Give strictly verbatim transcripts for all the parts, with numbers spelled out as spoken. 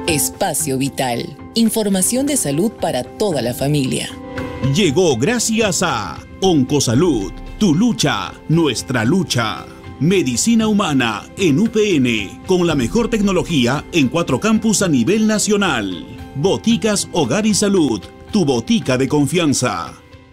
Espacio Vital. Información de salud para toda la familia. Llegó gracias a Oncosalud. Tu lucha, nuestra lucha. Medicina humana en U P N, con la mejor tecnología en cuatro campus a nivel nacional. Boticas Hogar y Salud, tu botica de confianza.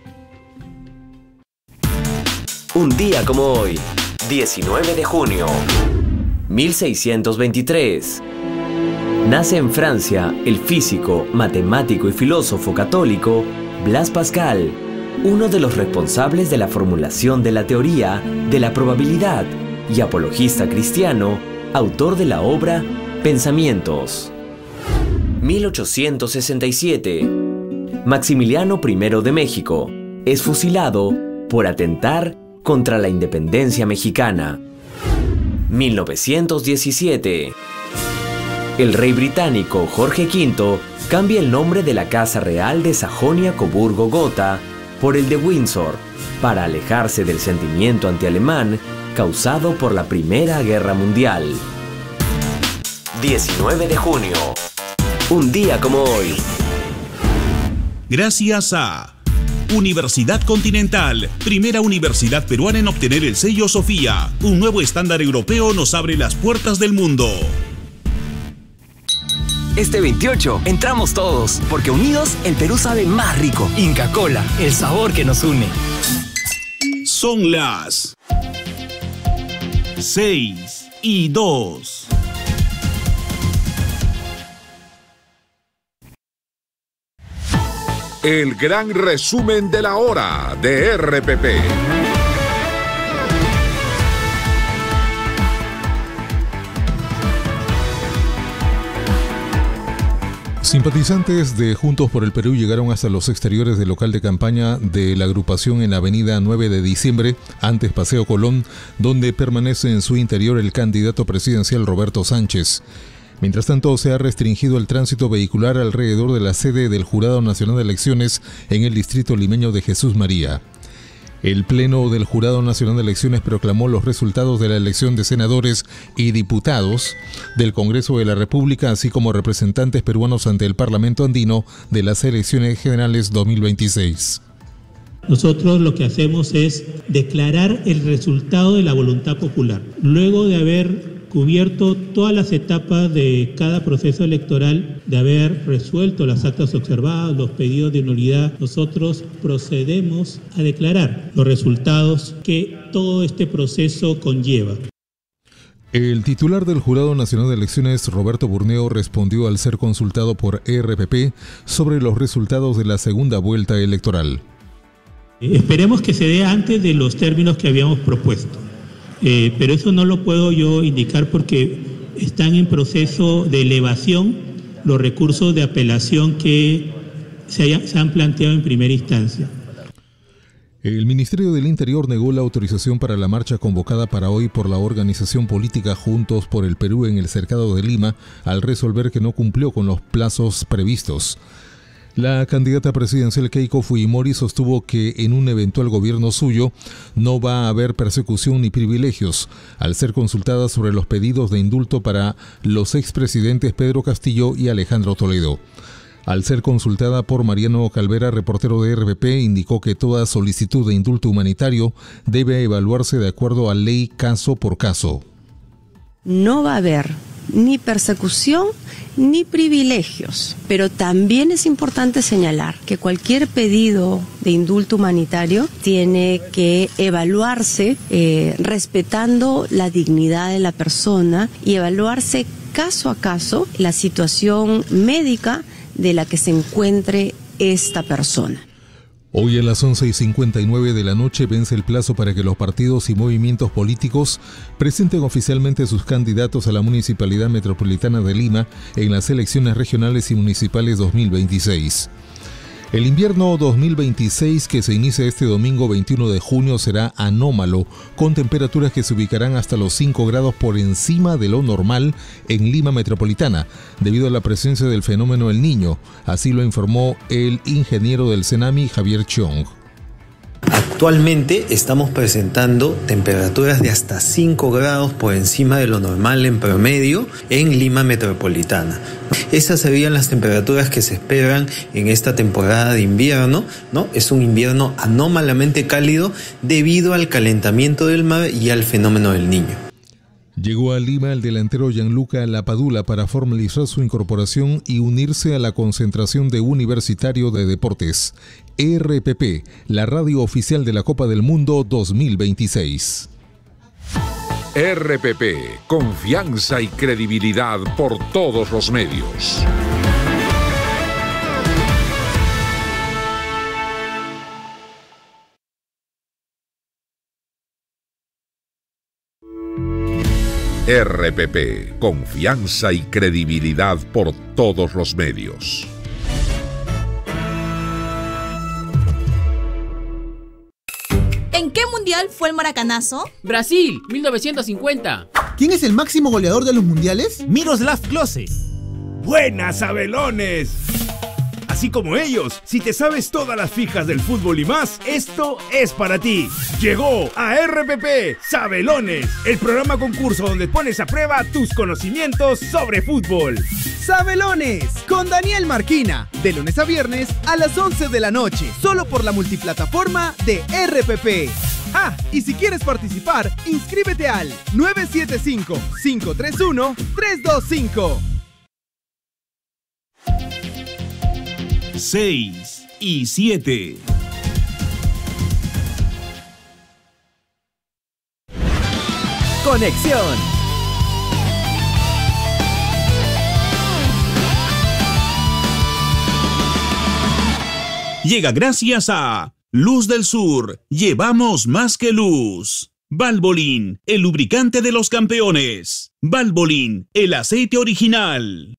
Un día como hoy, diecinueve de junio, mil seiscientos veintitrés. Nace en Francia el físico, matemático y filósofo católico Blaise Pascal, uno de los responsables de la formulación de la teoría de la probabilidad y apologista cristiano, autor de la obra Pensamientos. mil ochocientos sesenta y siete. Maximiliano primero de México es fusilado por atentar contra la independencia mexicana. mil novecientos diecisiete. El rey británico Jorge quinto cambia el nombre de la Casa Real de Sajonia-Coburgo-Gotha por el de Windsor, para alejarse del sentimiento antialemán causado por la Primera Guerra Mundial. diecinueve de junio. Un día como hoy. Gracias a Universidad Continental, primera universidad peruana en obtener el sello Sofía. Un nuevo estándar europeo nos abre las puertas del mundo. Este veintiocho entramos todos, porque unidos el Perú sabe más rico. Inca Kola, el sabor que nos une. Son las seis y dos. El gran resumen de la hora de R P P. Simpatizantes de Juntos por el Perú llegaron hasta los exteriores del local de campaña de la agrupación en la avenida nueve de diciembre, antes Paseo Colón, donde permanece en su interior el candidato presidencial Roberto Sánchez. Mientras tanto, se ha restringido el tránsito vehicular alrededor de la sede del Jurado Nacional de Elecciones en el distrito limeño de Jesús María. El Pleno del Jurado Nacional de Elecciones proclamó los resultados de la elección de senadores y diputados del Congreso de la República, así como representantes peruanos ante el Parlamento andino de las elecciones generales dos mil veintiséis. Nosotros lo que hacemos es declarar el resultado de la voluntad popular. Luego de haber cubierto todas las etapas de cada proceso electoral, de haber resuelto las actas observadas, los pedidos de nulidad, nosotros procedemos a declarar los resultados que todo este proceso conlleva. El titular del Jurado Nacional de Elecciones, Roberto Burneo, respondió al ser consultado por R P P sobre los resultados de la segunda vuelta electoral. Esperemos que se dé antes de los términos que habíamos propuesto. Eh, pero eso no lo puedo yo indicar porque están en proceso de elevación los recursos de apelación que se, haya, se han planteado en primera instancia. El Ministerio del Interior negó la autorización para la marcha convocada para hoy por la organización política Juntos por el Perú en el Cercado de Lima, al resolver que no cumplió con los plazos previstos. La candidata presidencial Keiko Fujimori sostuvo que en un eventual gobierno suyo no va a haber persecución ni privilegios, al ser consultada sobre los pedidos de indulto para los expresidentes Pedro Castillo y Alejandro Toledo. Al ser consultada por Mariano Calvera, reportero de R P P, indicó que toda solicitud de indulto humanitario debe evaluarse de acuerdo a ley caso por caso. No va a haber ni persecución ni privilegios, pero también es importante señalar que cualquier pedido de indulto humanitario tiene que evaluarse eh, respetando la dignidad de la persona y evaluarse caso a caso la situación médica de la que se encuentre esta persona. Hoy a las once y cincuenta y nueve de la noche vence el plazo para que los partidos y movimientos políticos presenten oficialmente sus candidatos a la Municipalidad Metropolitana de Lima en las elecciones regionales y municipales dos mil veintiséis. El invierno dos mil veintiséis, que se inicia este domingo veintiuno de junio, será anómalo, con temperaturas que se ubicarán hasta los cinco grados por encima de lo normal en Lima Metropolitana, debido a la presencia del fenómeno El Niño. Así lo informó el ingeniero del CENAMI, Javier Chiong. Actualmente estamos presentando temperaturas de hasta cinco grados por encima de lo normal en promedio en Lima metropolitana. Esas serían las temperaturas que se esperan en esta temporada de invierno, ¿no? Es un invierno anómalamente cálido debido al calentamiento del mar y al fenómeno del Niño. Llegó a Lima el delantero Gianluca Lapadula para formalizar su incorporación y unirse a la concentración de Universitario de Deportes. R P P, la radio oficial de la Copa del Mundo dos mil veintiséis. R P P, confianza y credibilidad por todos los medios. R P P, confianza y credibilidad por todos los medios. ¿En qué mundial fue el maracanazo? Brasil, mil novecientos cincuenta. ¿Quién es el máximo goleador de los mundiales? Miroslav Klose. ¡Buenas, Sabelones! Así como ellos, si te sabes todas las fijas del fútbol y más, esto es para ti. Llegó a R P P Sabelones, el programa concurso donde pones a prueba tus conocimientos sobre fútbol. Sabelones, con Daniel Marquina, de lunes a viernes a las once de la noche, solo por la multiplataforma de R P P. Ah, y si quieres participar, inscríbete al nueve siete cinco, cinco tres uno, tres dos cinco. seis y siete. Conexión. Llega gracias a Luz del Sur. Llevamos más que luz. Valvoline, el lubricante de los campeones. Valvoline, el aceite original.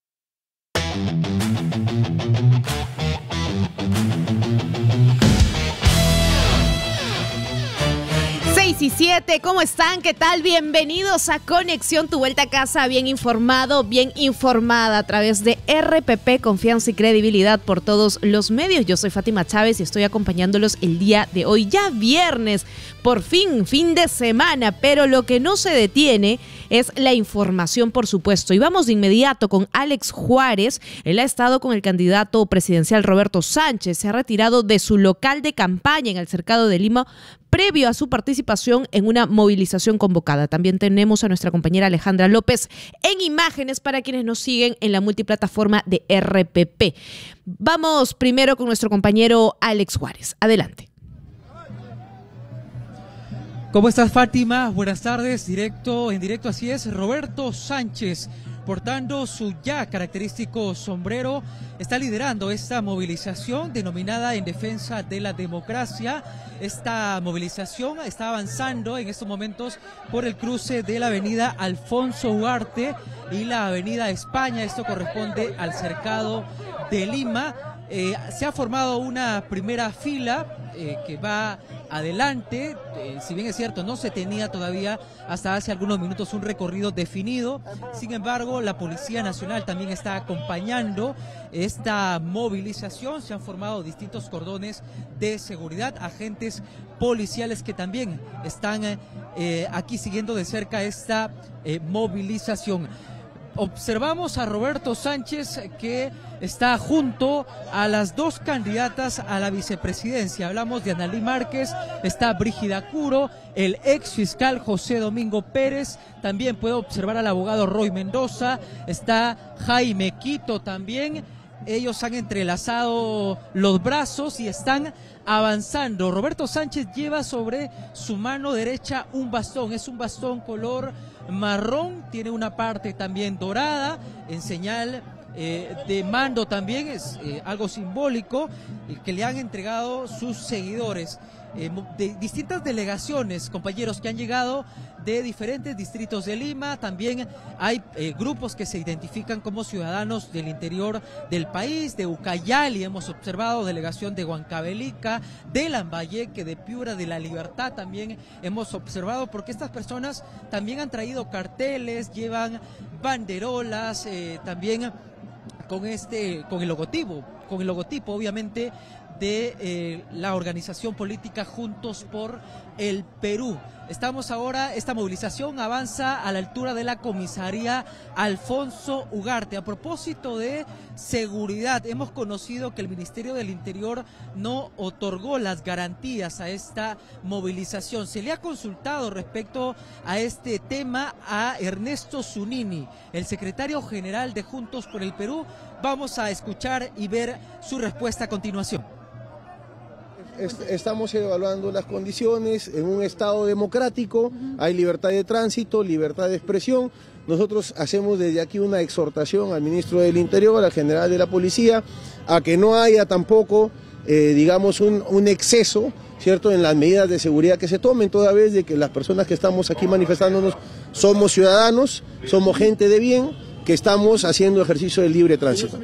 diecisiete, ¿cómo están? ¿Qué tal? Bienvenidos a Conexión, tu vuelta a casa bien informado, bien informada a través de R P P, confianza y credibilidad por todos los medios. Yo soy Fátima Chávez y estoy acompañándolos el día de hoy, ya viernes, por fin, fin de semana, pero lo que no se detiene es la información, por supuesto. Y vamos de inmediato con Alex Juárez. Él ha estado con el candidato presidencial Roberto Sánchez, se ha retirado de su local de campaña en el Cercado de Lima previo a su participación en una movilización convocada. También tenemos a nuestra compañera Alejandra López en imágenes para quienes nos siguen en la multiplataforma de R P P. Vamos primero con nuestro compañero Alex Juárez. Adelante. ¿Cómo estás, Fátima? Buenas tardes, directo, en directo, así es. Roberto Sánchez, portando su ya característico sombrero, está liderando esta movilización denominada En Defensa de la Democracia. Esta movilización está avanzando en estos momentos por el cruce de la avenida Alfonso Ugarte y la avenida España. Esto corresponde al Cercado de Lima. Eh, se ha formado una primera fila eh, que va adelante, eh, si bien es cierto, no se tenía todavía hasta hace algunos minutos un recorrido definido. Sin embargo, la Policía Nacional también está acompañando esta movilización. Se han formado distintos cordones de seguridad, agentes policiales que también están eh, aquí siguiendo de cerca esta eh, movilización. Observamos a Roberto Sánchez que está junto a las dos candidatas a la vicepresidencia. Hablamos de Analí Márquez, está Brígida Curo, el ex fiscal José Domingo Pérez, también puede observar al abogado Roy Mendoza, está Jaime Quito también. Ellos han entrelazado los brazos y están avanzando. Roberto Sánchez lleva sobre su mano derecha un bastón, es un bastón color marrón, tiene una parte también dorada en señal eh, de mando también, es eh, algo simbólico eh, que le han entregado sus seguidores. Eh, de distintas delegaciones, compañeros, que han llegado de diferentes distritos de Lima. También hay eh, grupos que se identifican como ciudadanos del interior del país, de Ucayali hemos observado, delegación de Huancavelica, de Lambayeque, de Piura, de La Libertad también hemos observado, porque estas personas también han traído carteles, llevan banderolas, eh, también con este, con el logotipo, con el logotipo obviamente de eh, la organización política Juntos por el Perú. Estamos ahora, esta movilización avanza a la altura de la comisaría Alfonso Ugarte. A propósito de seguridad, hemos conocido que el Ministerio del Interior no otorgó las garantías a esta movilización. Se le ha consultado respecto a este tema a Ernesto Zunini, el secretario general de Juntos por el Perú. Vamos a escuchar y ver su respuesta a continuación. Estamos evaluando las condiciones en un Estado democrático, hay libertad de tránsito, libertad de expresión. Nosotros hacemos desde aquí una exhortación al ministro del Interior, al general de la Policía, a que no haya tampoco, eh, digamos, un, un exceso, ¿cierto?, en las medidas de seguridad que se tomen, toda vez de que las personas que estamos aquí manifestándonos somos ciudadanos, somos gente de bien, que estamos haciendo ejercicio del libre tránsito.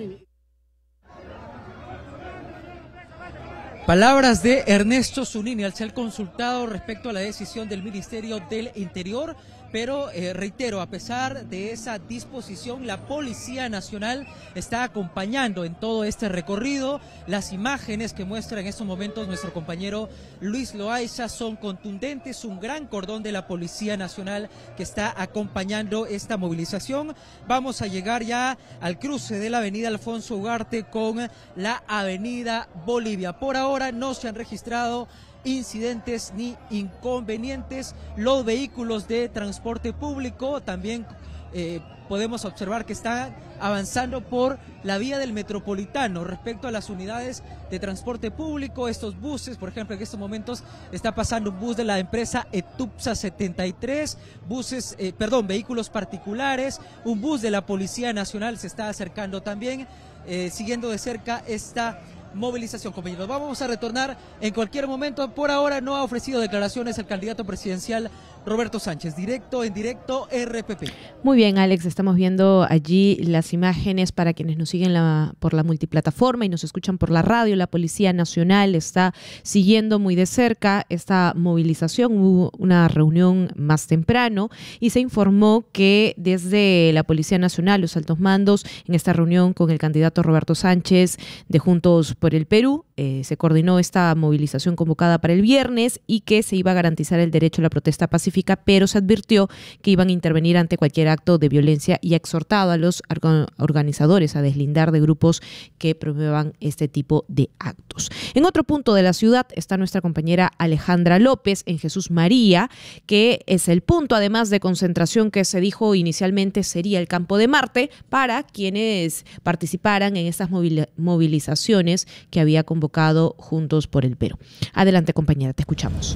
Palabras de Ernesto Zunini al ser consultado respecto a la decisión del Ministerio del Interior, pero eh, reitero, a pesar de esa disposición, la Policía Nacional está acompañando en todo este recorrido. Las imágenes que muestra en estos momentos nuestro compañero Luis Loaiza son contundentes, un gran cordón de la Policía Nacional que está acompañando esta movilización. Vamos a llegar ya al cruce de la avenida Alfonso Ugarte con la avenida Bolivia. Por ahora no se han registrado incidentes ni inconvenientes. Los vehículos de transporte público también eh, podemos observar que están avanzando por la vía del Metropolitano. Respecto a las unidades de transporte público, estos buses, por ejemplo, en estos momentos está pasando un bus de la empresa Etupsa setenta y tres, buses, eh, perdón, vehículos particulares, un bus de la Policía Nacional se está acercando también, eh, siguiendo de cerca esta movilización, compañeros. Vamos a retornar en cualquier momento. Por ahora no ha ofrecido declaraciones el candidato presidencial Roberto Sánchez. Directo, en directo, R P P. Muy bien, Alex, estamos viendo allí las imágenes para quienes nos siguen la, por la multiplataforma y nos escuchan por la radio. La Policía Nacional está siguiendo muy de cerca esta movilización. Hubo una reunión más temprano y se informó que desde la Policía Nacional, los altos mandos, en esta reunión con el candidato Roberto Sánchez de Juntos por el Perú, eh, se coordinó esta movilización convocada para el viernes y que se iba a garantizar el derecho a la protesta pacífica, pero se advirtió que iban a intervenir ante cualquier acto de violencia y ha exhortado a los organizadores a deslindar de grupos que promuevan este tipo de actos. En otro punto de la ciudad está nuestra compañera Alejandra López en Jesús María, que es el punto además de concentración que se dijo inicialmente sería el Campo de Marte para quienes participaran en estas movilizaciones que había convocado Juntos por el Perú. Adelante, compañera, te escuchamos.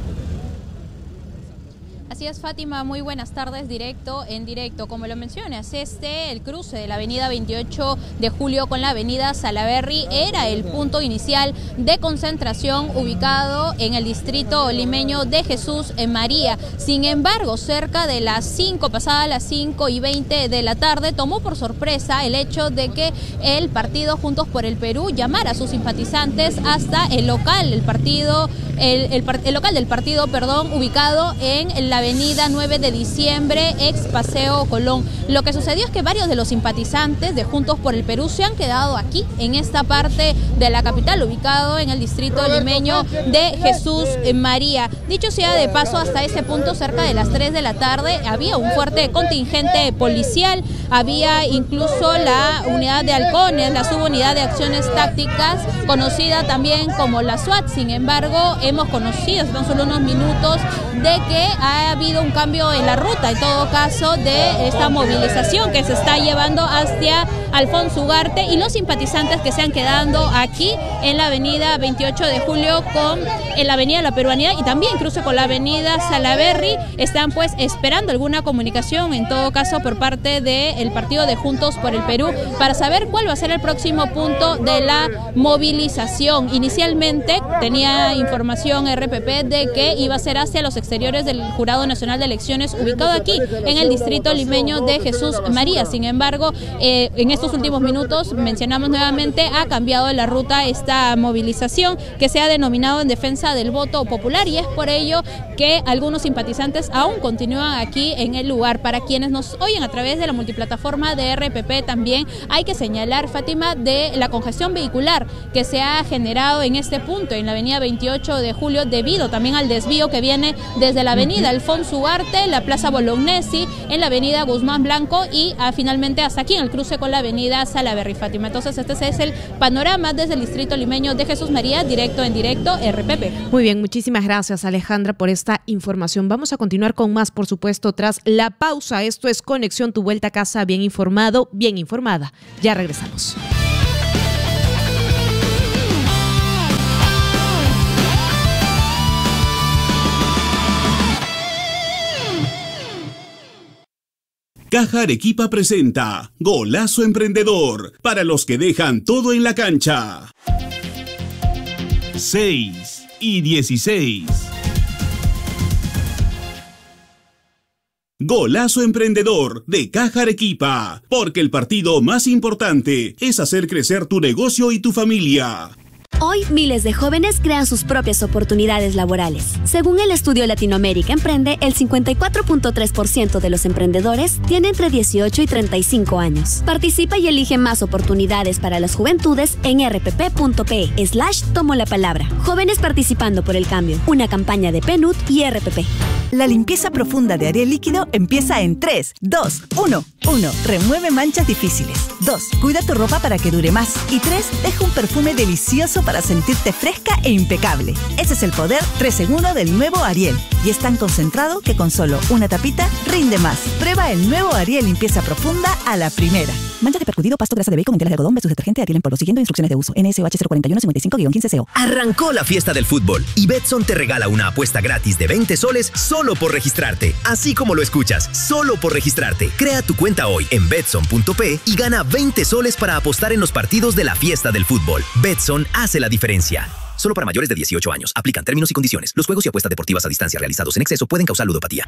Así es, Fátima, muy buenas tardes, directo en directo. Como lo mencionas, este, el cruce de la avenida veintiocho de julio con la avenida Salaberry era el punto inicial de concentración ubicado en el distrito limeño de Jesús María. Sin embargo, cerca de las cinco, pasadas las cinco y veinte de la tarde, tomó por sorpresa el hecho de que el partido Juntos por el Perú llamara a sus simpatizantes hasta el local, el partido, el, el, el local del partido, perdón, ubicado en la avenida nueve de diciembre, ex Paseo Colón. Lo que sucedió es que varios de los simpatizantes de Juntos por el Perú se han quedado aquí, en esta parte de la capital, ubicado en el distrito limeño de Jesús María. Dicho sea de paso, hasta ese punto, cerca de las tres de la tarde, había un fuerte contingente policial, había incluso la unidad de halcones, la subunidad de acciones tácticas, conocida también como la SWAT. Sin embargo, hemos conocido, están solo unos minutos, de que ha habido un cambio en la ruta, en todo caso, de esta movilización que se está llevando hacia Alfonso Ugarte, y los simpatizantes que se han quedado aquí en la avenida veintiocho de julio con en la avenida La Peruanidad y también cruce con la avenida Salaberry, están pues esperando alguna comunicación, en todo caso por parte del partido de Juntos por el Perú, para saber cuál va a ser el próximo punto de la movilización. Inicialmente tenía información R P P de que iba a ser hacia los exteriores del jurado Jurado Nacional de Elecciones ubicado aquí en el distrito limeño de Jesús María. Sin embargo, eh, en estos últimos minutos, mencionamos nuevamente, ha cambiado la ruta esta movilización que se ha denominado en defensa del voto popular, y es por ello que algunos simpatizantes aún continúan aquí en el lugar. Para quienes nos oyen a través de la multiplataforma de R P P, también hay que señalar, Fátima, de la congestión vehicular que se ha generado en este punto, en la avenida veintiocho de julio, debido también al desvío que viene desde la avenida Alfonso Ugarte, la plaza Bolognesi, en la avenida Guzmán Blanco y a, finalmente hasta aquí en el cruce con la avenida Salaverry, Fátima. Entonces este es el panorama desde el distrito limeño de Jesús María, directo en directo R P P. Muy bien, muchísimas gracias, Alejandra, por esta información. Vamos a continuar con más, por supuesto, tras la pausa. Esto es Conexión, tu vuelta a casa bien informado, bien informada. Ya regresamos. Caja Arequipa presenta Golazo Emprendedor, para los que dejan todo en la cancha. seis y dieciséis. Golazo Emprendedor de Caja Arequipa, porque el partido más importante es hacer crecer tu negocio y tu familia. Hoy, miles de jóvenes crean sus propias oportunidades laborales. Según el estudio Latinoamérica Emprende, el cincuenta y cuatro punto tres por ciento de los emprendedores tiene entre dieciocho y treinta y cinco años. Participa y elige más oportunidades para las juventudes en rpp.pe slash tomo la palabra. Jóvenes participando por el cambio. Una campaña de P N U D y R P P. La limpieza profunda de Ariel Líquido empieza en tres, dos, uno. uno. Remueve manchas difíciles. dos. Cuida tu ropa para que dure más. Y tres. Deja un perfume delicioso para sentirte fresca e impecable. Ese es el poder tres en uno del nuevo Ariel. Y es tan concentrado que con solo una tapita rinde más. Prueba el nuevo Ariel Limpieza Profunda a la primera. Mancha de percudido, pasto, grasa de bacon, enteras de algodón versus detergente Ariel en polvo, siguiendo instrucciones de uso. N S O H cero cuatro uno cinco cinco quince C O. Arrancó la fiesta del fútbol y Betson te regala una apuesta gratis de veinte soles solo por registrarte. Así como lo escuchas, solo por registrarte. Crea tu cuenta hoy en betson punto pe y gana veinte soles para apostar en los partidos de la fiesta del fútbol. Betson hace la diferencia. Solo para mayores de dieciocho años. Aplican términos y condiciones. Los juegos y apuestas deportivas a distancia realizados en exceso pueden causar ludopatía.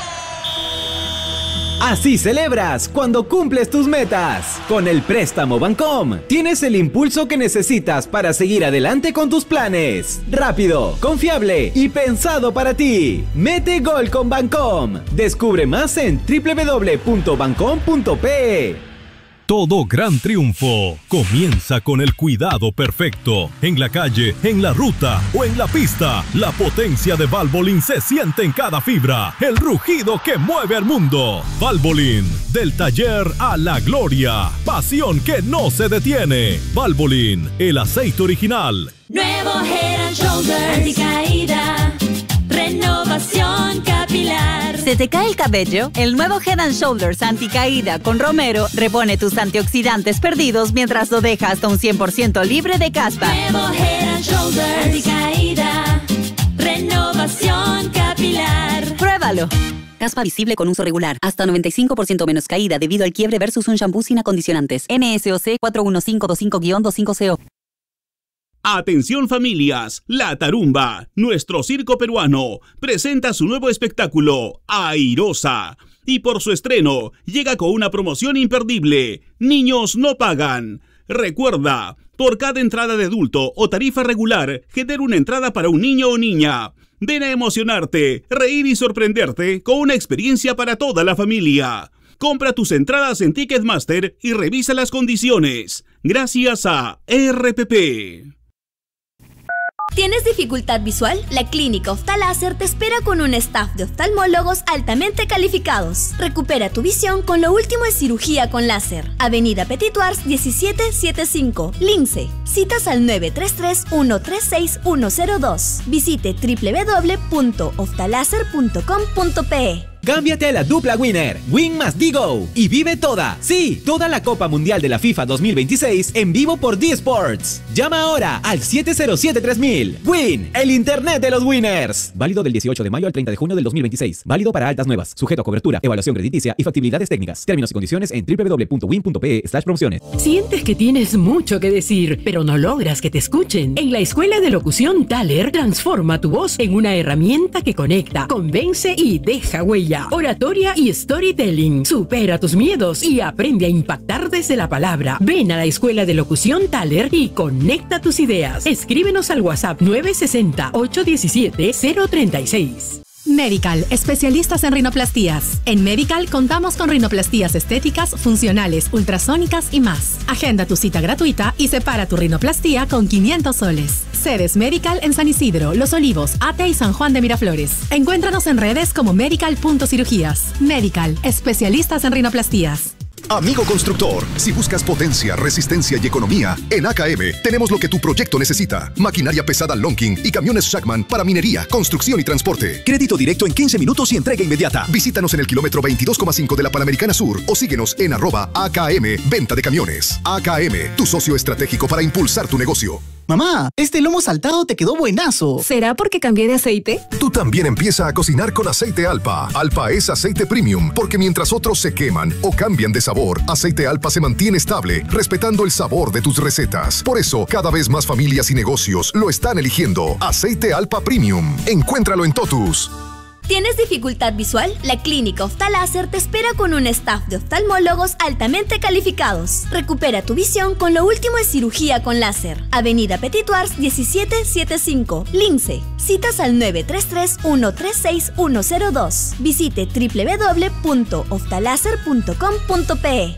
Así celebras cuando cumples tus metas. Con el préstamo Bancom, tienes el impulso que necesitas para seguir adelante con tus planes. Rápido, confiable y pensado para ti. Mete gol con Bancom. Descubre más en doble u doble u doble u punto bancom punto pe. Todo gran triunfo comienza con el cuidado perfecto. En la calle, en la ruta o en la pista, la potencia de Valvoline se siente en cada fibra. El rugido que mueve al mundo. Valvoline, del taller a la gloria. Pasión que no se detiene. Valvoline, el aceite original. Nuevo Head and Shoulders anticaída. Renovación capilar. ¿Se te cae el cabello? El nuevo Head and Shoulders anticaída con Romero repone tus antioxidantes perdidos mientras lo deja hasta un cien por ciento libre de caspa. Nuevo Head and Shoulders anticaída. Renovación capilar. Pruébalo. Caspa visible con uso regular. Hasta noventa y cinco por ciento menos caída debido al quiebre versus un shampoo sin acondicionantes. N S O C cuatro uno cinco dos cinco guion veinticinco C O. Atención familias, La Tarumba, nuestro circo peruano, presenta su nuevo espectáculo, Airosa. Y por su estreno, llega con una promoción imperdible. Niños no pagan. Recuerda, por cada entrada de adulto o tarifa regular, genera una entrada para un niño o niña. Ven a emocionarte, reír y sorprenderte con una experiencia para toda la familia. Compra tus entradas en Ticketmaster y revisa las condiciones. Gracias a R P P. ¿Tienes dificultad visual? La Clínica Oftaláser te espera con un staff de oftalmólogos altamente calificados. Recupera tu visión con lo último en cirugía con láser. Avenida Petit Tours diecisiete setenta y cinco, Lince. Citas al nueve tres tres, uno tres seis, uno cero dos. Visite doble u doble u doble u punto oftaláser punto com punto pe. Cámbiate a la dupla Winner, Win más Digo, y vive toda, sí, toda la Copa Mundial de la FIFA dos mil veintiséis en vivo por D-Sports. Llama ahora al siete cero siete tres mil. Win, el internet de los winners. Válido del dieciocho de mayo al treinta de junio del dos mil veintiséis. Válido para altas nuevas, sujeto a cobertura, evaluación crediticia y factibilidades técnicas. Términos y condiciones en doble u doble u doble u punto win punto pe slash promociones. ¿Sientes que tienes mucho que decir, pero no logras que te escuchen? En la Escuela de Locución Thaler, transforma tu voz en una herramienta que conecta, convence y deja huella. Oratoria y storytelling. Supera tus miedos y aprende a impactar desde la palabra. Ven a la Escuela de Locución Thaler y conecta tus ideas. Escríbenos al WhatsApp nueve seis cero, ocho uno siete, cero tres seis. Medical, especialistas en rinoplastías. En Medical contamos con rinoplastías estéticas, funcionales, ultrasónicas y más. Agenda tu cita gratuita y separa tu rinoplastía con quinientos soles. Sedes Medical en San Isidro, Los Olivos, Ate y San Juan de Miraflores. Encuéntranos en redes como medical punto cirugías. Medical, especialistas en rinoplastías. Amigo constructor, si buscas potencia, resistencia y economía, en A K M tenemos lo que tu proyecto necesita. Maquinaria pesada Lonking y camiones Shackman para minería, construcción y transporte. Crédito directo en quince minutos y entrega inmediata. Visítanos en el kilómetro veintidós coma cinco de la Panamericana Sur o síguenos en arroba A K M Venta de Camiones. A K M, tu socio estratégico para impulsar tu negocio. Mamá, este lomo saltado te quedó buenazo. ¿Será porque cambié de aceite? Tú también empieza a cocinar con aceite Alpa. Alpa es aceite premium, porque mientras otros se queman o cambian de sabor, aceite Alpa se mantiene estable, respetando el sabor de tus recetas. Por eso, cada vez más familias y negocios lo están eligiendo. Aceite Alpa Premium. Encuéntralo en Totus. ¿Tienes dificultad visual? La Clínica Oftaláser te espera con un staff de oftalmólogos altamente calificados. Recupera tu visión con lo último en cirugía con láser. Avenida Petituars diecisiete setenta y cinco, Lince. Citas al nueve tres tres, uno tres seis, uno cero dos. Visite doble u doble u doble u punto oftaláser punto com punto pe.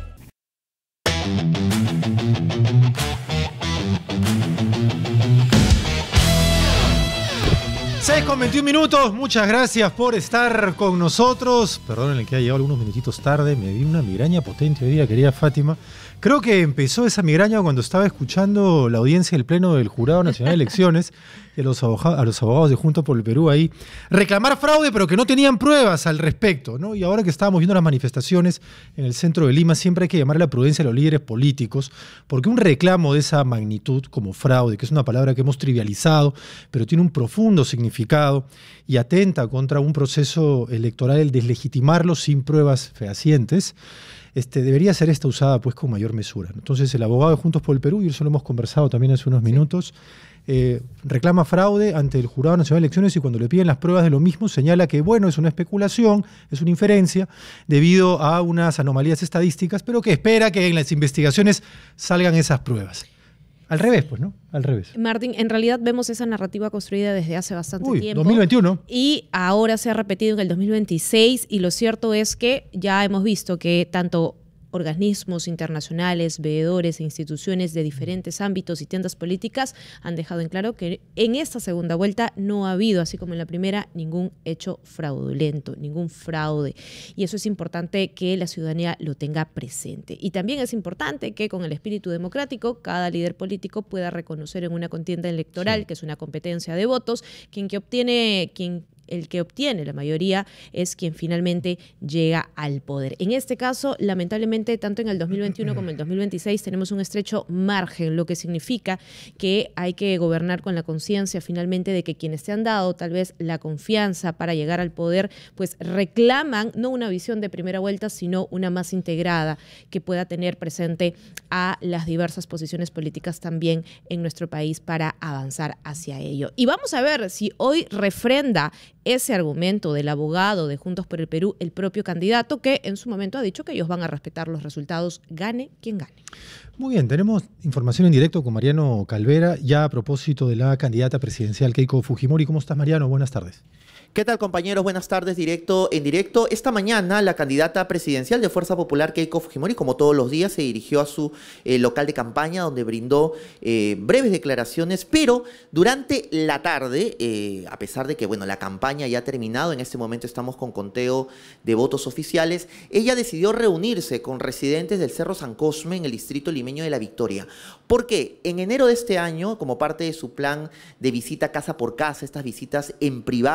seis con veintiún minutos, muchas gracias por estar con nosotros. Perdónenle que haya llegado algunos minutitos tarde, me di una migraña potente hoy día, querida Fátima. Creo que empezó esa migraña cuando estaba escuchando la audiencia del Pleno del Jurado Nacional de Elecciones y a los, abogados, a los abogados de Juntos por el Perú ahí reclamar fraude, pero que no tenían pruebas al respecto, ¿no? Y ahora que estábamos viendo las manifestaciones en el centro de Lima, siempre hay que llamar a la prudencia a los líderes políticos, porque un reclamo de esa magnitud como fraude, que es una palabra que hemos trivializado, pero tiene un profundo significado y atenta contra un proceso electoral, el deslegitimarlo sin pruebas fehacientes, Este, debería ser esta usada pues con mayor mesura. Entonces el abogado de Juntos por el Perú, y eso lo hemos conversado también hace unos minutos, eh, reclama fraude ante el Jurado Nacional de Elecciones y cuando le piden las pruebas de lo mismo señala que bueno, es una especulación, es una inferencia debido a unas anomalías estadísticas, pero que espera que en las investigaciones salgan esas pruebas. Al revés, pues, ¿no? Al revés. Martín, en realidad vemos esa narrativa construida desde hace bastante Uy, tiempo. dos mil veintiuno. Y ahora se ha repetido en el dos mil veintiséis y lo cierto es que ya hemos visto que tanto organismos internacionales, veedores e instituciones de diferentes ámbitos y tiendas políticas han dejado en claro que en esta segunda vuelta no ha habido, así como en la primera, ningún hecho fraudulento, ningún fraude. Y eso es importante que la ciudadanía lo tenga presente. Y también es importante que con el espíritu democrático cada líder político pueda reconocer en una contienda electoral, sí, que es una competencia de votos, quien que obtiene, quien el que obtiene la mayoría es quien finalmente llega al poder. En este caso, lamentablemente, tanto en el dos mil veintiuno como en el dos mil veintiséis tenemos un estrecho margen, lo que significa que hay que gobernar con la conciencia finalmente de que quienes te han dado tal vez la confianza para llegar al poder, pues reclaman no una visión de primera vuelta, sino una más integrada que pueda tener presente a las diversas posiciones políticas también en nuestro país para avanzar hacia ello. Y vamos a ver si hoy refrenda ese argumento del abogado de Juntos por el Perú, el propio candidato, que en su momento ha dicho que ellos van a respetar los resultados, gane quien gane. Muy bien, tenemos información en directo con Mariano Calvera, ya a propósito de la candidata presidencial Keiko Fujimori. ¿Cómo estás, Mariano? Buenas tardes. ¿Qué tal, compañeros? Buenas tardes, directo en directo. Esta mañana la candidata presidencial de Fuerza Popular, Keiko Fujimori, como todos los días, se dirigió a su eh, local de campaña, donde brindó eh, breves declaraciones, pero durante la tarde, eh, a pesar de que bueno, la campaña ya ha terminado, en este momento estamos con conteo de votos oficiales, ella decidió reunirse con residentes del Cerro San Cosme en el distrito limeño de La Victoria. ¿Por qué? En enero de este año, como parte de su plan de visita casa por casa, estas visitas en privado,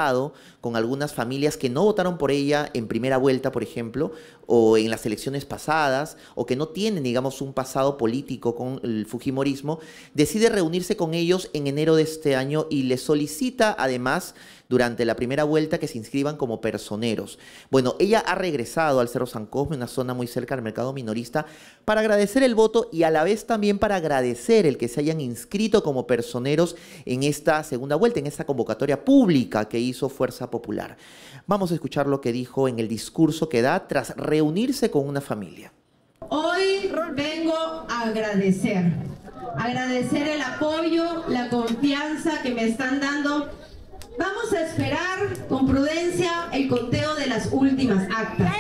con algunas familias que no votaron por ella en primera vuelta, por ejemplo, o en las elecciones pasadas, o que no tienen, digamos, un pasado político con el fujimorismo, decide reunirse con ellos en enero de este año y les solicita, además, durante la primera vuelta, que se inscriban como personeros. Bueno, ella ha regresado al Cerro San Cosme, una zona muy cerca del mercado minorista, para agradecer el voto y a la vez también para agradecer el que se hayan inscrito como personeros en esta segunda vuelta, en esta convocatoria pública que hizo Fuerza Popular. Vamos a escuchar lo que dijo en el discurso que da tras reunirse con una familia. Hoy vengo a agradecer, agradecer el apoyo, la confianza que me están dando. Vamos a esperar con prudencia el conteo de las últimas actas.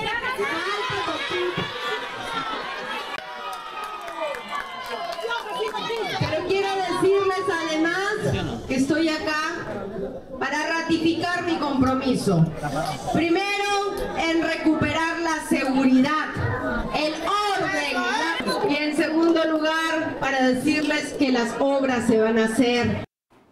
Pero quiero decirles además que estoy acá para ratificar mi compromiso. Primero, en recuperar la seguridad, el orden. Y en segundo lugar, para decirles que las obras se van a hacer.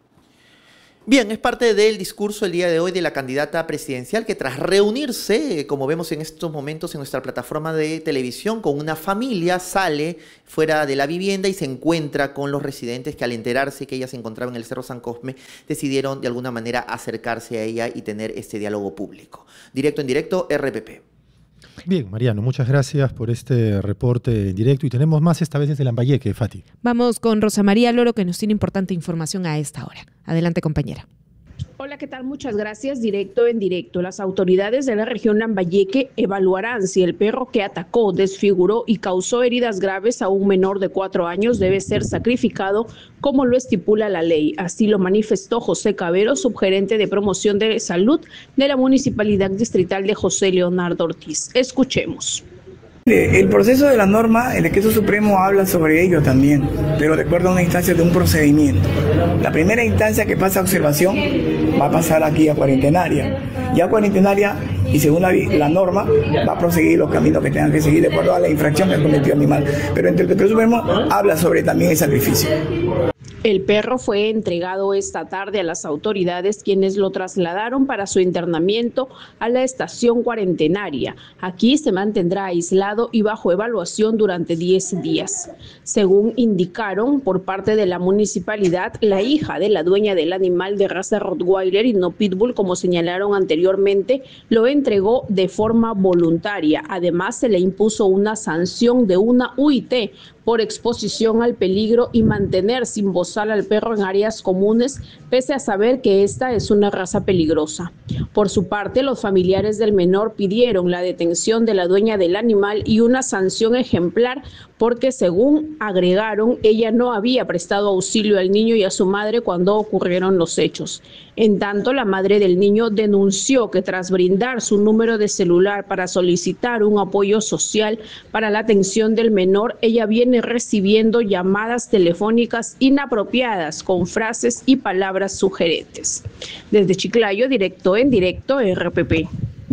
Bien, es parte del discurso el día de hoy de la candidata presidencial que tras reunirse, como vemos en estos momentos en nuestra plataforma de televisión, con una familia, sale fuera de la vivienda y se encuentra con los residentes que al enterarse que ella se encontraba en el Cerro San Cosme, decidieron de alguna manera acercarse a ella y tener este diálogo público. Directo en directo, R P P. Bien, Mariano, muchas gracias por este reporte en directo y tenemos más esta vez desde Lambayeque, Fati. Vamos con Rosa María Loro, que nos tiene importante información a esta hora. Adelante, compañera. Hola, ¿qué tal? Muchas gracias. Directo en directo. Las autoridades de la región Lambayeque evaluarán si el perro que atacó, desfiguró y causó heridas graves a un menor de cuatro años debe ser sacrificado como lo estipula la ley. Así lo manifestó José Cabero, subgerente de promoción de salud de la Municipalidad Distrital de José Leonardo Ortiz. Escuchemos. El proceso de la norma, el decreto supremo habla sobre ello también, pero recuerda una instancia de un procedimiento. La primera instancia que pasa a observación va a pasar aquí a cuarentenaria. Ya cuarentenaria, y según la, la norma, va a proseguir los caminos que tengan que seguir de acuerdo a la infracción que ha cometido el animal. Pero entre el decreto supremo habla sobre también el sacrificio. El perro fue entregado esta tarde a las autoridades, quienes lo trasladaron para su internamiento a la estación cuarentenaria. Aquí se mantendrá aislado y bajo evaluación durante diez días. Según indicaron por parte de la municipalidad, la hija de la dueña del animal de raza Rottweiler y no Pitbull, como señalaron anteriormente, lo entregó de forma voluntaria. Además, se le impuso una sanción de una U I T por exposición al peligro y mantener sin bozal al perro en áreas comunes, pese a saber que esta es una raza peligrosa. Por su parte, los familiares del menor pidieron la detención de la dueña del animal y una sanción ejemplar porque, según agregaron, ella no había prestado auxilio al niño y a su madre cuando ocurrieron los hechos. En tanto, la madre del niño denunció que tras brindar su número de celular para solicitar un apoyo social para la atención del menor, ella viene recibiendo llamadas telefónicas inapropiadas con frases y palabras sugerentes. Desde Chiclayo, directo en directo, R P P.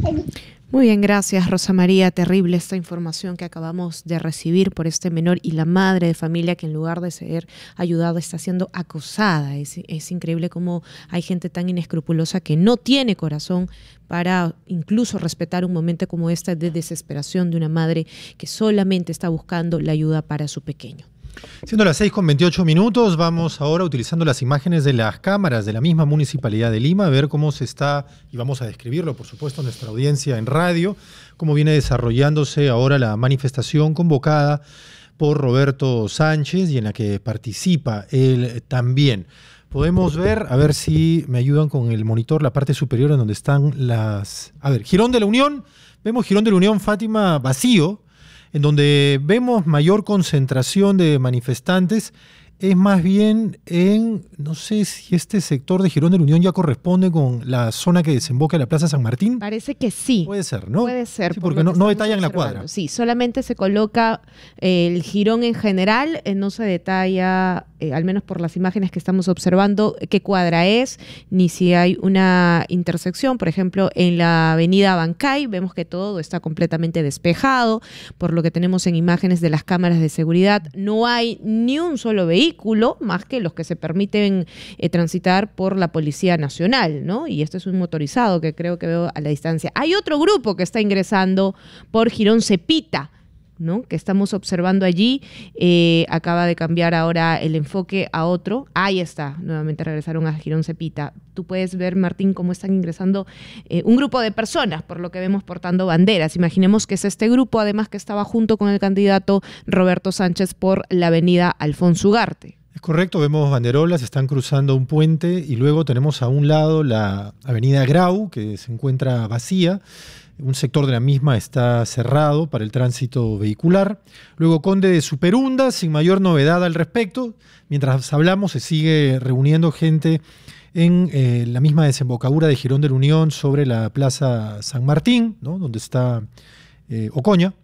Muy bien, gracias Rosa María. Terrible esta información que acabamos de recibir por este menor y la madre de familia que en lugar de ser ayudada está siendo acosada. Es, es increíble cómo hay gente tan inescrupulosa que no tiene corazón para incluso respetar un momento como este de desesperación de una madre que solamente está buscando la ayuda para su pequeño. Siendo las seis con veintiocho minutos, vamos ahora utilizando las imágenes de las cámaras de la misma Municipalidad de Lima, a ver cómo se está, y vamos a describirlo, por supuesto, a nuestra audiencia en radio, cómo viene desarrollándose ahora la manifestación convocada por Roberto Sánchez y en la que participa él también. Podemos ver, a ver si me ayudan con el monitor, la parte superior en donde están las... A ver, Jirón de la Unión, vemos Jirón de la Unión, Fátima, vacío, en donde vemos mayor concentración de manifestantes, es más bien en, no sé si este sector de Jirón de la Unión ya corresponde con la zona que desemboca en la Plaza San Martín. Parece que sí. Puede ser, ¿no? Puede ser. Sí, por porque no, no detallan la cuadra. Sí, solamente se coloca eh, el jirón en general, eh, no se detalla eh, al menos por las imágenes que estamos observando, qué cuadra es, ni si hay una intersección. Por ejemplo, en la avenida Bancay vemos que todo está completamente despejado, por lo que tenemos en imágenes de las cámaras de seguridad. No hay ni un solo vehículo, más que los que se permiten eh, transitar por la Policía Nacional, ¿no? Y este es un motorizado que creo que veo a la distancia. Hay otro grupo que está ingresando por Girón Cepita, ¿no? Que estamos observando allí. Eh, acaba de cambiar ahora el enfoque a otro. Ahí está, nuevamente regresaron a Girón Cepita. Tú puedes ver, Martín, cómo están ingresando eh, un grupo de personas, por lo que vemos portando banderas. Imaginemos que es este grupo, además, que estaba junto con el candidato Roberto Sánchez por la avenida Alfonso Ugarte. Es correcto, vemos banderolas, están cruzando un puente y luego tenemos a un lado la avenida Grau, que se encuentra vacía. Un sector de la misma está cerrado para el tránsito vehicular. Luego Conde de Superunda, sin mayor novedad al respecto. Mientras hablamos, se sigue reuniendo gente en eh, la misma desembocadura de Girón de la Unión sobre la Plaza San Martín, ¿no? Donde está eh, Ocoña.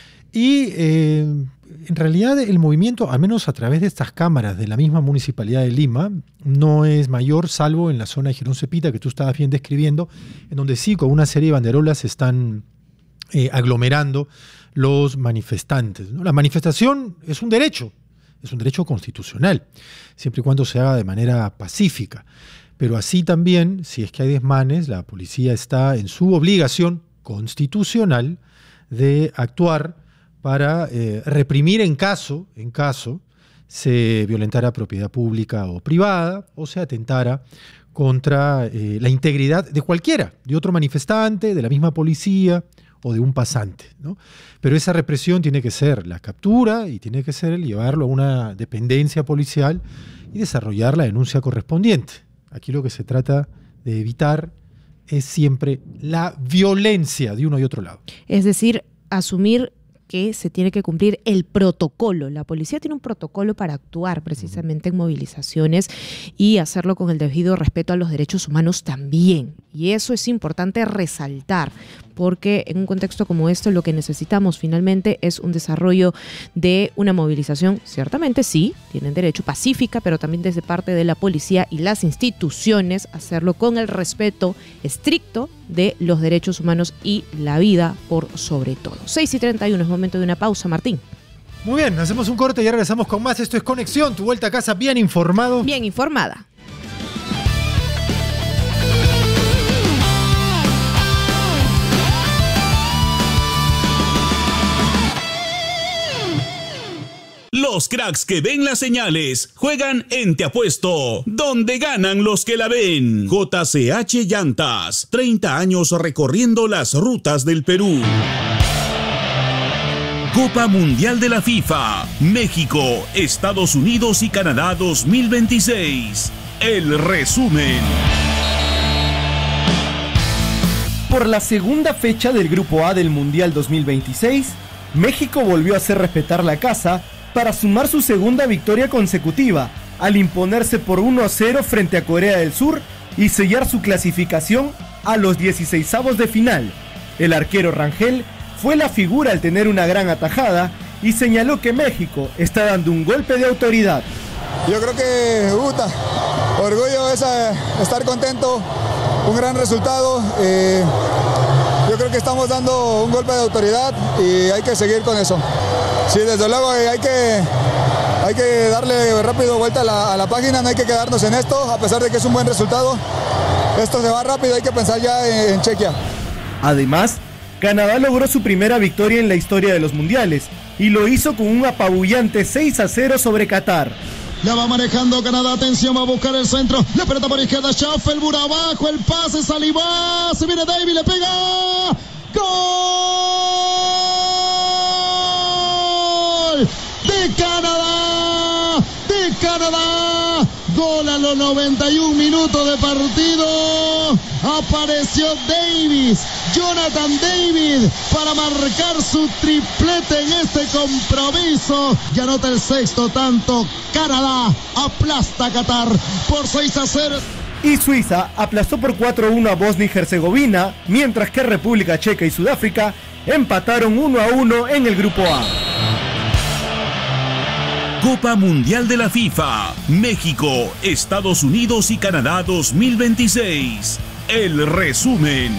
Y eh, en realidad el movimiento, al menos a través de estas cámaras de la misma Municipalidad de Lima, no es mayor, salvo en la zona de Girón Cepita, que tú estabas bien describiendo, en donde sí, con una serie de banderolas se están eh, aglomerando los manifestantes, ¿no? La manifestación es un derecho, es un derecho constitucional, siempre y cuando se haga de manera pacífica. Pero así también, si es que hay desmanes, la policía está en su obligación constitucional de actuar para eh, reprimir en caso, en caso se violentara propiedad pública o privada o se atentara contra eh, la integridad de cualquiera, de otro manifestante, de la misma policía o de un pasante, ¿no? Pero esa represión tiene que ser la captura y tiene que ser el llevarlo a una dependencia policial y desarrollar la denuncia correspondiente. Aquí lo que se trata de evitar es siempre la violencia de uno y otro lado. Es decir, asumir que se tiene que cumplir el protocolo. La policía tiene un protocolo para actuar precisamente en movilizaciones y hacerlo con el debido respeto a los derechos humanos también. Y eso es importante resaltar, porque en un contexto como este lo que necesitamos finalmente es un desarrollo de una movilización, ciertamente sí, tienen derecho, pacífica, pero también desde parte de la policía y las instituciones, hacerlo con el respeto estricto de los derechos humanos y la vida por sobre todo. seis y treinta y uno, es momento de una pausa, Martín. Muy bien, hacemos un corte y ya regresamos con más. Esto es Conexión, tu vuelta a casa bien informado. Bien informada. Los cracks que ven las señales juegan en Te Apuesto, donde ganan los que la ven. J C H Llantas, treinta años recorriendo las rutas del Perú. Copa Mundial de la FIFA, México, Estados Unidos y Canadá dos mil veintiséis. El resumen. Por la segunda fecha del Grupo A del Mundial dos mil veintiséis, México volvió a hacer respetar la casa para sumar su segunda victoria consecutiva, al imponerse por uno a cero frente a Corea del Sur y sellar su clasificación a los dieciseisavos de final. El arquero Rangel fue la figura al tener una gran atajada y señaló que México está dando un golpe de autoridad. Yo creo que, puta, orgullo es estar contento, un gran resultado. Eh, yo creo que estamos dando un golpe de autoridad y hay que seguir con eso. Sí, desde luego hay que, hay que darle rápido vuelta a la, a la página, no hay que quedarnos en esto, a pesar de que es un buen resultado. Esto se va rápido, hay que pensar ya en, en Chequia. Además, Canadá logró su primera victoria en la historia de los mundiales y lo hizo con un apabullante seis a cero sobre Qatar. La va manejando Canadá, atención, va a buscar el centro, la pelota por izquierda, Schaffelburg abajo, el pase, Saliba, se viene David, le pega, ¡gol! De Canadá, de Canadá, gol a los noventa y un minutos de partido, apareció Davis, Jonathan David, para marcar su triplete en este compromiso, y anota el sexto tanto. Canadá aplasta a Qatar por seis a cero. Y Suiza aplastó por cuatro a uno a Bosnia y Herzegovina, mientras que República Checa y Sudáfrica empataron uno a uno en el Grupo A. Copa Mundial de la FIFA, México, Estados Unidos y Canadá dos mil veintiséis. El resumen.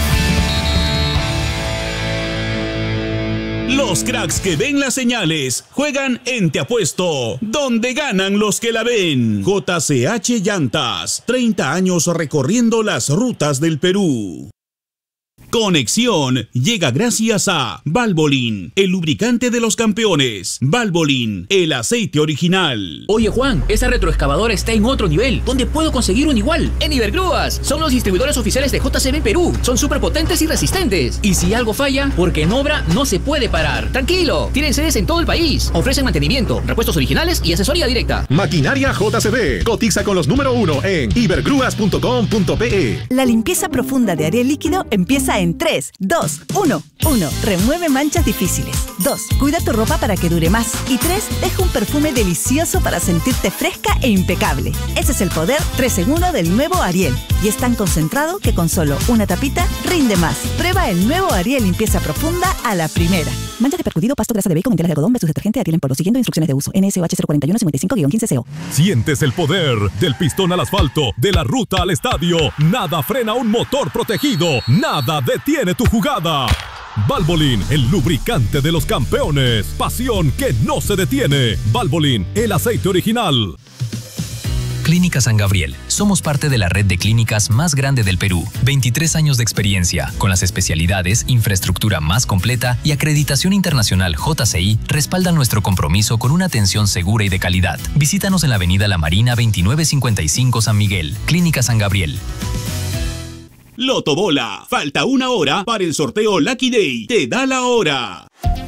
Los cracks que ven las señales juegan en Te Apuesto, donde ganan los que la ven. J C H Llantas, treinta años recorriendo las rutas del Perú. Conexión llega gracias a Valvoline, el lubricante de los campeones. Valvoline, el aceite original. Oye Juan, esa retroexcavadora está en otro nivel. ¿Dónde puedo conseguir un igual? En Ibergrúas. Son los distribuidores oficiales de J C B Perú. Son súper potentes y resistentes. Y si algo falla, porque en obra no se puede parar. Tranquilo, tienen sedes en todo el país. Ofrecen mantenimiento, repuestos originales y asesoría directa. Maquinaria J C B. Cotiza con los número uno en ibergrúas punto com punto pe. La limpieza profunda de Ariel líquido empieza en tres, dos, uno. uno. Remueve manchas difíciles. dos. Cuida tu ropa para que dure más. Y tres. Deja un perfume delicioso para sentirte fresca e impecable. Ese es el poder tres en uno del nuevo Ariel. Y es tan concentrado que con solo una tapita rinde más. Prueba el nuevo Ariel limpieza profunda a la primera. Manchas de percudido, pasto, grasa de bacon, enteras de algodón versus detergente Ariel en polvo. Siguiendo instrucciones de uso. N S O H cero cuatro uno cinco cinco guion quince C O. Sientes el poder del pistón al asfalto, de la ruta al estadio. Nada frena un motor protegido. Nada detiene tu jugada. Valvoline, el lubricante de los campeones. Pasión que no se detiene. Valvoline, el aceite original. Clínica San Gabriel. Somos parte de la red de clínicas más grande del Perú. veintitrés años de experiencia, con las especialidades, infraestructura más completa y acreditación internacional J C I respaldan nuestro compromiso con una atención segura y de calidad. Visítanos en la avenida La Marina veintinueve cincuenta y cinco San Miguel. Clínica San Gabriel. Loto Bola. Falta una hora para el sorteo Lucky Day. Te da la hora.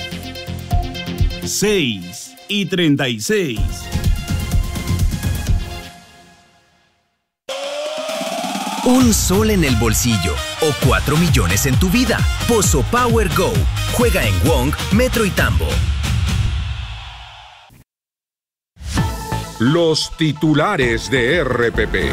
seis y treinta y seis. Un sol en el bolsillo o cuatro millones en tu vida. Pozo Power Go. Juega en Wong, Metro y Tambo. Los titulares de R P P.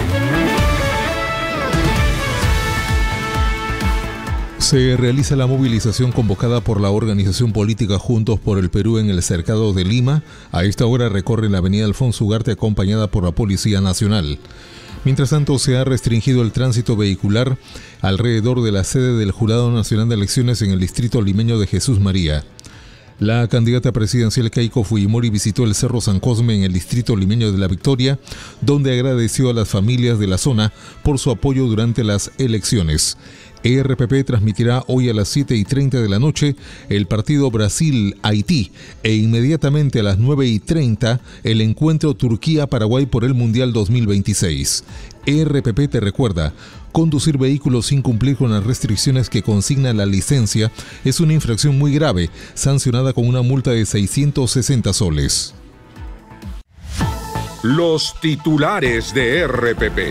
Se realiza la movilización convocada por la organización política Juntos por el Perú en el Cercado de Lima. A esta hora recorre la avenida Alfonso Ugarte acompañada por la Policía Nacional. Mientras tanto, se ha restringido el tránsito vehicular alrededor de la sede del Jurado Nacional de Elecciones en el distrito limeño de Jesús María. La candidata presidencial Keiko Fujimori visitó el Cerro San Cosme en el distrito limeño de La Victoria, donde agradeció a las familias de la zona por su apoyo durante las elecciones. R P P transmitirá hoy a las siete y treinta de la noche el partido Brasil-Haití e inmediatamente a las nueve y treinta el encuentro Turquía-Paraguay por el Mundial dos mil veintiséis. R P P te recuerda, conducir vehículos sin cumplir con las restricciones que consigna la licencia es una infracción muy grave, sancionada con una multa de seiscientos sesenta soles. Los titulares de R P P.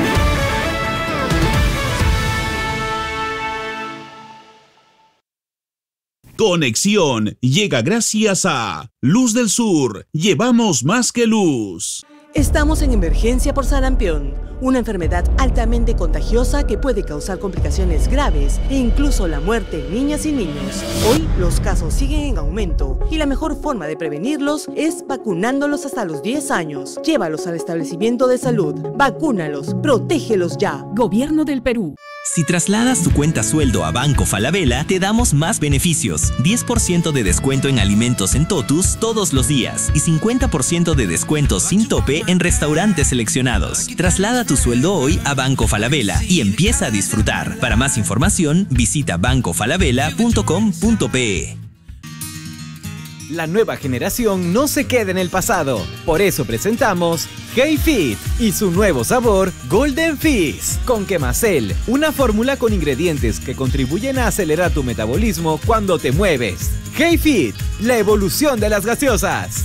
Conexión llega gracias a Luz del Sur. Llevamos más que luz. Estamos en emergencia por sarampión, una enfermedad altamente contagiosa que puede causar complicaciones graves e incluso la muerte en niñas y niños. Hoy los casos siguen en aumento y la mejor forma de prevenirlos es vacunándolos hasta los diez años. Llévalos al establecimiento de salud, vacúnalos, protégelos ya. Gobierno del Perú. Si trasladas tu cuenta sueldo a Banco Falabella, te damos más beneficios. diez por ciento de descuento en alimentos en Totus todos los días y cincuenta por ciento de descuento sin tope en restaurantes seleccionados. Traslada tu sueldo hoy a Banco Falabella y empieza a disfrutar. Para más información, visita banco falabella punto com punto pe. La nueva generación no se queda en el pasado. Por eso presentamos Hey Fit y su nuevo sabor Golden Fizz con Quemacel, una fórmula con ingredientes que contribuyen a acelerar tu metabolismo cuando te mueves. Hey Fit, la evolución de las gaseosas.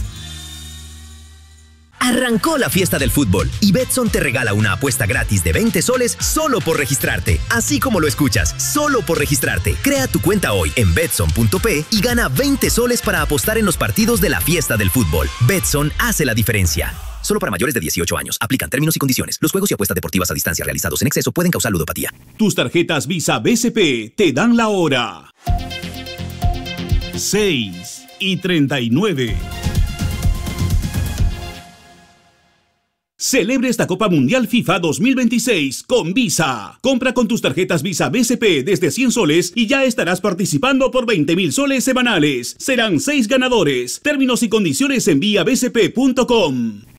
Arrancó la fiesta del fútbol y Betson te regala una apuesta gratis de veinte soles solo por registrarte. Así como lo escuchas, solo por registrarte. Crea tu cuenta hoy en betson punto pe y gana veinte soles para apostar en los partidos de la fiesta del fútbol. Betson hace la diferencia. Solo para mayores de dieciocho años. Aplican términos y condiciones. Los juegos y apuestas deportivas a distancia realizados en exceso pueden causar ludopatía. Tus tarjetas Visa B C P te dan la hora. seis y treinta y nueve. Celebre esta Copa Mundial FIFA dos mil veintiséis con Visa. Compra con tus tarjetas Visa B C P desde cien soles y ya estarás participando por veinte mil soles semanales. Serán seis ganadores. Términos y condiciones en vía b c p punto com.